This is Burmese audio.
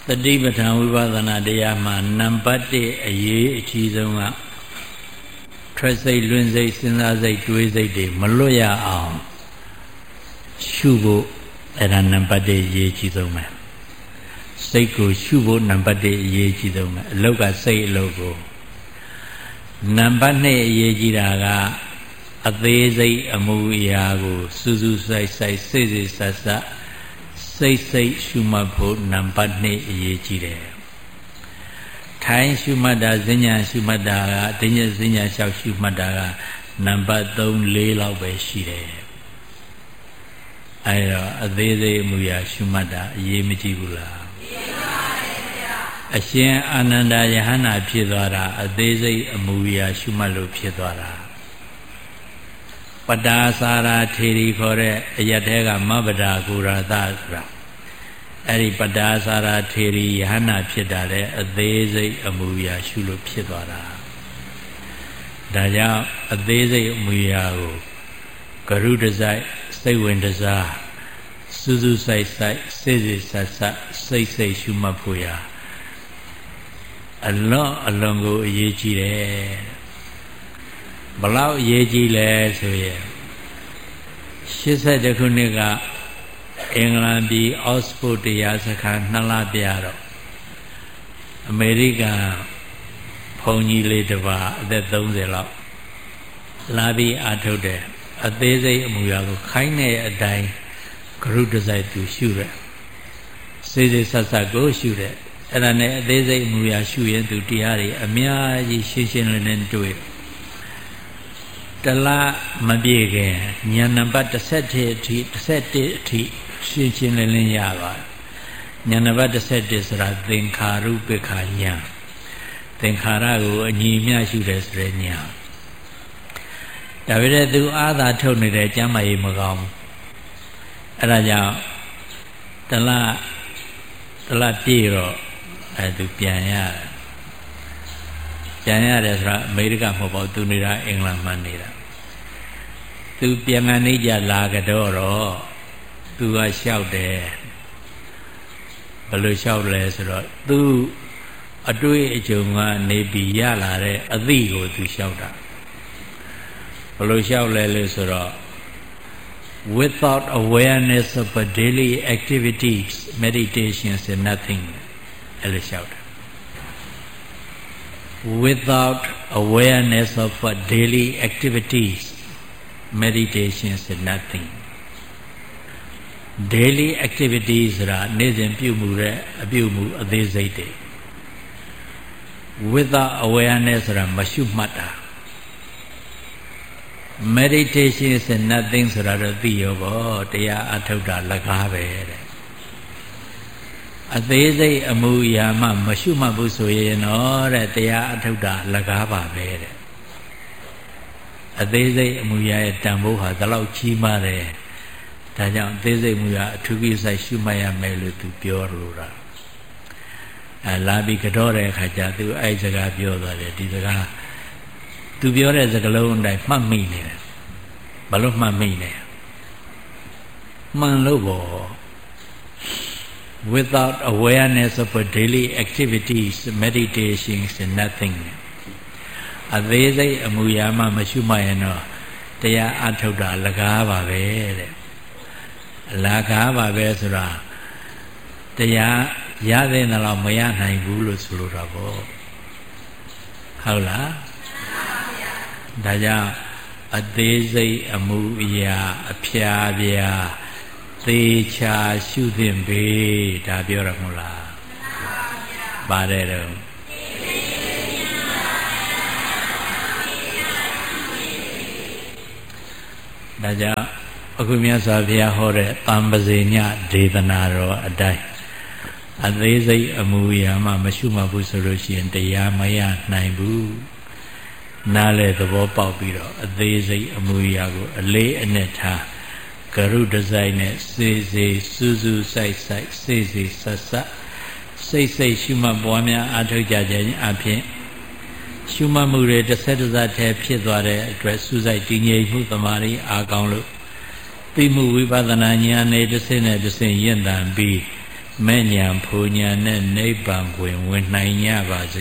တတိပဋ္ဌာန်ဝိပဿနာတရားမှာနံပါတ်1အရေးအကြီးဆုံးကထွက်စိတ်လွင်စိတ်စဉ်းစားစိတ်တွေးစိတ်တွေမလွတ်ရအောင်ရှုဖို့အဲ့ဒါနံပါတ်1အရေးအကြီးဆုံးပဲစိတ်ကိုရှုဖို့နံပါတ်1အရေးကြီးဆုံးပဲအလုတ်ကစိတ်အလုတ်ကိုနံပါတ်2အရေးကြီးတာကအသေးစိတ်အမှုအရာကိုစူးစူးဆိုင်ဆိုင်စိတ်စိတ်ဆက်ဆက်စိတ်စိတ်ရှုမှတ်ဖို့နံပါတ်2အရေးကြီးတယ်ထိုင်ရှုမှတ်တာဈဉ္ညာရှုမှတ်တာကဒိဉ္ဈဉ္ညာလျှောက်ရှုမှတ်တာကနံပါတ်3 4လောက်ပဲရှိတယ်အဲ့တော့အသေးစိတ်အမှုအရာရှုမှတ်တာအရေးမကြီးဘူးလားအရှင်အာနန္ဒယဟန္တာဖြစ်သွားတာအသေးစိတ်အမူအရာရှုမှတ်လို့ဖြစ်သွားတာပတ္တာစာရာထေရီခေါ်တဲ့အယတ်တဲကမဗ္ဗဒါဂုရသဆိုတာအဲ့ဒီပတ္တာစာရာထေရီယဟန္တာဖြစ်တာလေအသေးစိတ်အမူအရာရှုလို့ဖြစ်သွားတာဒါကြောင့်အသေးစိတ်အမူအရာကိုကရုတစိုက်စိတ်ဝင်တစားစူးစူးဆိုင်ဆိုင်စိတ်စိတ်ဆက်ဆက်စိတ်စိတ်ရှုမှတ်ဖို့ရာအလွန်ကိုအရေးကြီးတယ်ဘလောက်အရေးကြီးလဲဆိုရင်82ခုနှစ်ကအင်္ဂလန်ပြည်အောက်စဖို့တရားစခန်း2လပြတော့အမေရိကန်ဘုန်းကြီးလေးတစ်ပါးအသက်30လောက်လာပြီးအားထုတ်တယ်အသေးစိတ်အမူအရာကိုခိုင်းတဲ့အတိုင်းဂရုတစိုက်သူရှုတယ်စိတ်စိတ်ဆက်ဆက်ကိုရှုတယ်အဲ့ဒါနဲ့အသေးစိတ်အမူအရာရှုရင်သူတရားတွေအများကြီးရှင်းရှင်းလင်းလင်းတွေ့တလားမပြည့်ခင်ဉာဏ်နံပါတ်17အထိရှင်းရှင်းလင်းလင်းရပါဉာဏ်နံပါတ်17ဆိုတာသင်္ခါရုပ္ပခာဉာဏ်သင်္ခါရကိုအညီအမျှရှုတယ်ဆိုတဲ့ဉာဏ်ဒါပေမဲ့သူအာသာထုတ်နေတဲ့ကျမ်းမာရေးမကောင်းဘူးအဲ့ဒါကြောင့်တလားပြည့်တော့သူပြန်ရတယ်ဆိုတာအမေရိကမဟုတ်ပါဘူးသူနေတာအင်္ဂလန်မှာနေတာသူပြန်ကနေကြလာကြတော့သူကလျှောက်တယ်ဘယ်လိုလျှောက်လဲဆိုတော့သူအတွေ့အကြုံကနေပြီးရလာတဲ့အသည့်ကိုသူလျှောက်တာဘယ်လိုလျှောက်လဲလို့ဆိုတော့ without awareness of a daily activities meditation is nothing အဲ့လိုလျှောက်တာwithout awareness of what daily activities meditation is nothing daily activities ဆိုတာနေ့စဉ်ပြုမှုတဲ့အပြုမှုအသေးစိတ်တွေ without awareness ဆိုတာမရှုမှတ်တာ meditation is nothing ဆိုတာတော့သိရောပေါ့တရားအထုတ်တာလကားပဲတဲ့အသေးစိတ်အမူအရာမှမရှုမှတ်ဘူးဆိုရင်တော့တဲ့တရားအထုတ်တာလကားပါပဲတဲ့အသေးစိတ်အမူအရာရဲ့တန်ဖိုးဟာဒီလောက်ကြီးမားတယ်ဒါကြောင့်အသေးစိတ်အမူအရာအထူးကိစ္စရှုမှတ်ရမယ်လို့သူပြောလို့တာလာပြီးကြောတဲ့အခါကျသူအဲ့စကားပြောသွားတယ်ဒီစကားသူပြောတဲ့စကားလုံးအတိုင်းမှတ်မိနေတယ်ဘာလို့မှတ်မိလဲမှန်လို့ပေါ့ without awareness of a daily activities meditation is nothing အသေးစိတ်အမူအရာမှမရှုမှတ်ရင်တော့တရားအထုတ်တာလကားပါပဲတဲ့လကားပါပဲဆိုတာတရားရတဲ့နှလောက်မရနိုင်ဘူးလို့ဆိုလိုတာပေါ့ဟုတ်လားဒါကြောင့်အသေးစိတ်အမူအရာအဖျားပြားသေချာရှုသင့်ပေဒါပြောရမလားပါတယ်တော့ဒါကြောင့်အခုမြတ်စွာဘုရားဟောတဲ့တံပဇေညဒေသနာတော်အတိုင်းအသေးစိတ်အမူအရာမှမရှုမှတ်ဘူးဆိုလို့ရှိရင်တရားမရနိုင်ဘူးနားလေသဘောပေါက်ပြီးတော့အသေးစိတ်အမူအရာကိုအလေးအနက်ထားကရုတစိုက်နဲ့စေစေစူးစူးစိုက်စိုက်စေစေဆက်ဆက်စိတ်စိတ်ရှုမှတ်ပွားများအားထုတ်ကြခြင်းအပြင်ရှုမှတ်မှုတွေတစ်ဆက်တစ်စပ်တည်းဖြစ်သွားတဲ့အတွက်စူးစိုက်တည်ငြိမ်မှုသမာဓိအားကောင်းလို့သိမှုဝိပဿနာဉာဏ်နဲ့တစ်ဆင့်နဲ့တစ်ဆင့်ရင့်တန်ပြီးမဲ့ညာဖူညာနဲ့နိဗ္ဗာန်ကိုဝင်နိုင်ကြပါစေ